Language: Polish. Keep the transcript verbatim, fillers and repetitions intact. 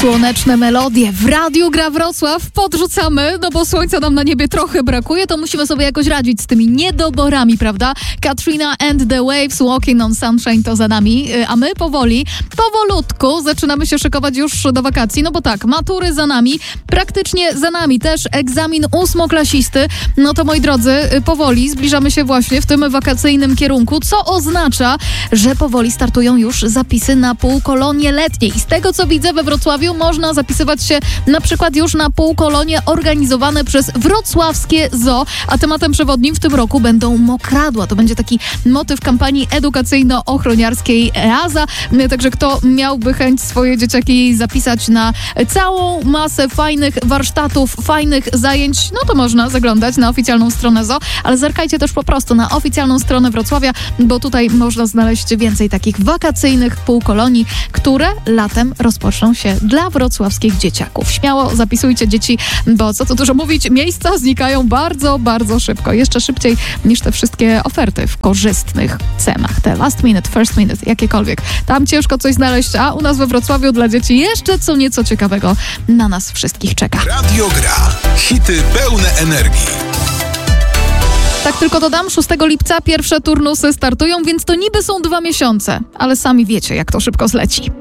Słoneczne melodie w Radiu Gra Wrocław podrzucamy, no bo słońca nam na niebie trochę brakuje, to musimy sobie jakoś radzić z tymi niedoborami, prawda? Katrina and the Waves, Walking on Sunshine to za nami, a my powoli, powolutku zaczynamy się szykować już do wakacji, no bo tak, matury za nami, praktycznie za nami też egzamin ósmoklasisty, no to moi drodzy, powoli zbliżamy się właśnie w tym wakacyjnym kierunku, co oznacza, że powoli startują już zapisy na półkolonie letnie i z tego co widzę we Wrocławiu można zapisywać się na przykład już na półkolonie organizowane przez wrocławskie zoo, a tematem przewodnim w tym roku będą mokradła. To będzie taki motyw kampanii edukacyjno-ochroniarskiej E A S A, także kto miałby chęć swoje dzieciaki zapisać na całą masę fajnych warsztatów, fajnych zajęć, no to można zaglądać na oficjalną stronę zoo, ale zerkajcie też po prostu na oficjalną stronę Wrocławia, bo tutaj można znaleźć więcej takich wakacyjnych półkolonii, które latem rozpoczną się dla wrocławskich dzieciaków. Śmiało zapisujcie dzieci, bo co tu dużo mówić, miejsca znikają bardzo, bardzo szybko. Jeszcze szybciej niż te wszystkie oferty w korzystnych cenach. Te last minute, first minute, jakiekolwiek. Tam ciężko coś znaleźć, a u nas we Wrocławiu dla dzieci jeszcze co nieco ciekawego na nas wszystkich czeka. Radio Gra. Hity pełne energii. Tak tylko dodam, szóstego lipca pierwsze turnusy startują, więc to niby są dwa miesiące, ale sami wiecie, jak to szybko zleci.